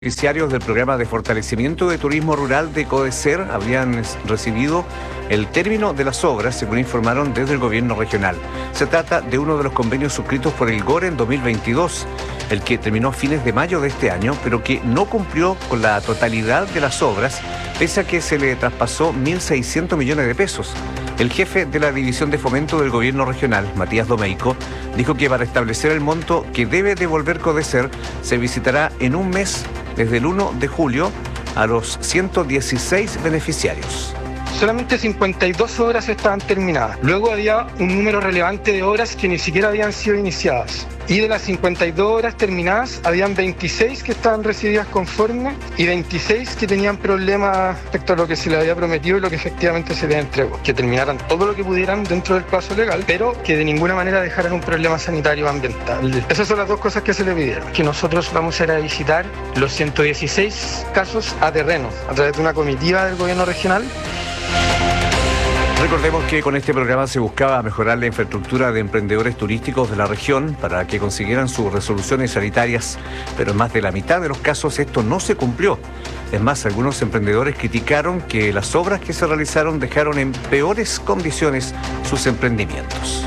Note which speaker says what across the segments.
Speaker 1: Beneficiarios del programa de fortalecimiento de turismo rural de CODECER habrían recibido el término de las obras, según informaron desde el gobierno regional. Se trata de uno de los convenios suscritos por el GORE en 2022, el que terminó a fines de mayo de este año, pero que no cumplió con la totalidad de las obras, pese a que se le traspasó 1.600 millones de pesos. El jefe de la División de Fomento del Gobierno Regional, Matías Domeico, dijo que para establecer el monto que debe devolver CODECER, se visitará en un mes, desde el 1 de julio, a los 116 beneficiarios.
Speaker 2: Solamente 52 obras estaban terminadas. Luego había un número relevante de obras que ni siquiera habían sido iniciadas. Y de las 52 obras terminadas, habían 26 que estaban recibidas conforme y 26 que tenían problemas respecto a lo que se les había prometido y lo que efectivamente se les entregó. Que terminaran todo lo que pudieran dentro del plazo legal, pero que de ninguna manera dejaran un problema sanitario o ambiental. Esas son las dos cosas que se le pidieron. Que nosotros vamos a ir a visitar los 116 casos a terreno, a través de una comitiva del gobierno regional.
Speaker 1: Recordemos que con este programa se buscaba mejorar la infraestructura de emprendedores turísticos de la región para que consiguieran sus resoluciones sanitarias, pero en más de la mitad de los casos esto no se cumplió. Es más, algunos emprendedores criticaron que las obras que se realizaron dejaron en peores condiciones sus emprendimientos.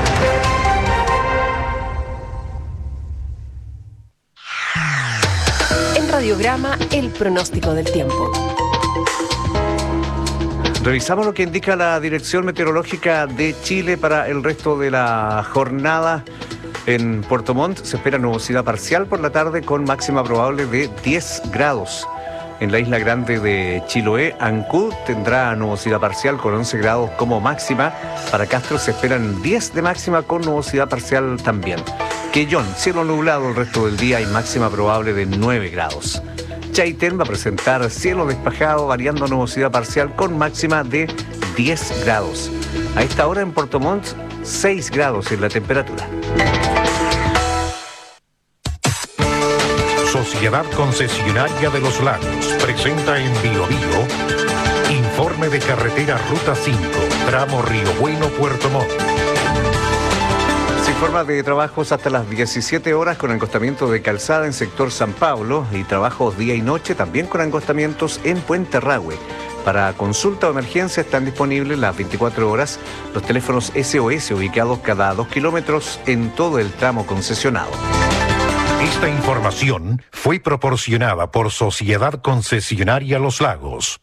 Speaker 3: En Radiograma, el pronóstico del tiempo.
Speaker 1: Revisamos lo que indica la Dirección Meteorológica de Chile para el resto de la jornada. En Puerto Montt se espera nubosidad parcial por la tarde con máxima probable de 10 grados. En la isla grande de Chiloé, Ancud tendrá nubosidad parcial con 11 grados como máxima. Para Castro se esperan 10 de máxima con nubosidad parcial también. Quellón, cielo nublado el resto del día y máxima probable de 9 grados. Chaitén va a presentar cielo despejado variando nubosidad parcial con máxima de 10 grados. A esta hora en Puerto Montt, 6 grados en la temperatura.
Speaker 4: Sociedad Concesionaria de los Lagos presenta en Biobío informe de carretera Ruta 5, tramo Río Bueno, Puerto Montt.
Speaker 1: Se informa de trabajos hasta las 17 horas con encostamiento de calzada en sector San Pablo y trabajos día y noche también con encostamientos en Puente Rahue. Para consulta o emergencia están disponibles las 24 horas los teléfonos SOS ubicados cada 2 kilómetros en todo el tramo concesionado.
Speaker 4: Esta información fue proporcionada por Sociedad Concesionaria Los Lagos.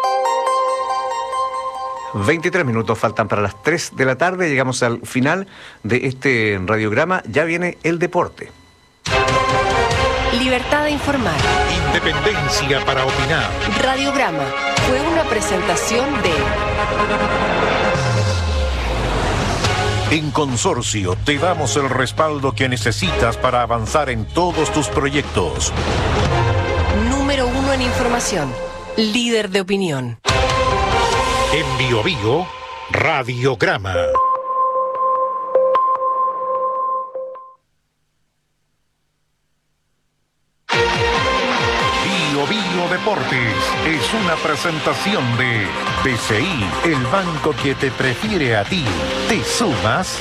Speaker 1: 23 minutos faltan para las 3 de la tarde. Llegamos al final de este radiograma. Ya viene el deporte.
Speaker 3: Libertad de informar.
Speaker 4: Independencia para opinar.
Speaker 3: Radiograma fue una presentación de...
Speaker 4: En Consorcio te damos el respaldo que necesitas para avanzar en todos tus proyectos.
Speaker 3: Número 1 en información. Líder de opinión.
Speaker 4: En Biobío, Radiograma. Biobío Deportes es una presentación de BCI, el banco que te prefiere a ti. ¿Te sumas?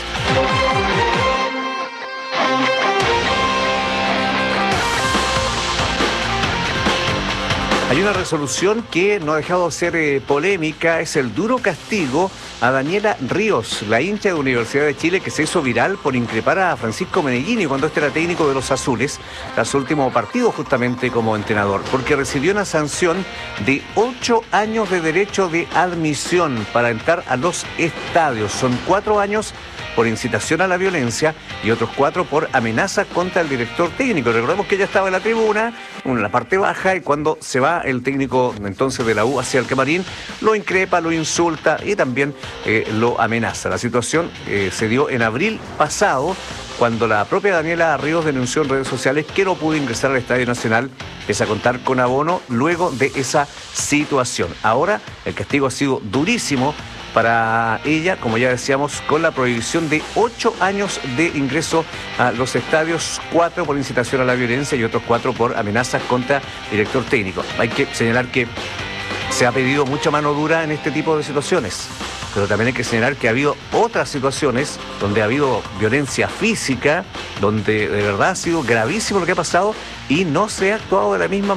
Speaker 1: Hay una resolución que no ha dejado de ser polémica, es el duro castigo a Daniela Ríos, la hincha de Universidad de Chile que se hizo viral por increpar a Francisco Meneghini cuando este era técnico de los Azules, tras su último partido justamente como entrenador, porque recibió una sanción de 8 años de derecho de admisión para entrar a los estadios. Son 4 años por incitación a la violencia y otros 4 por amenaza contra el director técnico. Recordemos que ella estaba en la tribuna, en la parte baja, y cuando se va el técnico entonces de la U hacia el camarín, lo increpa, lo insulta y también lo amenaza. La situación se dio en abril pasado, cuando la propia Daniela Ríos denunció en redes sociales que no pudo ingresar al Estadio Nacional pese a contar con abono luego de esa situación. Ahora el castigo ha sido durísimo para ella, como ya decíamos, con la prohibición de 8 años de ingreso a los estadios, 4 por incitación a la violencia y otros 4 por amenazas contra director técnico. Hay que señalar que se ha pedido mucha mano dura en este tipo de situaciones, pero también hay que señalar que ha habido otras situaciones donde ha habido violencia física, donde de verdad ha sido gravísimo lo que ha pasado y no se ha actuado de la misma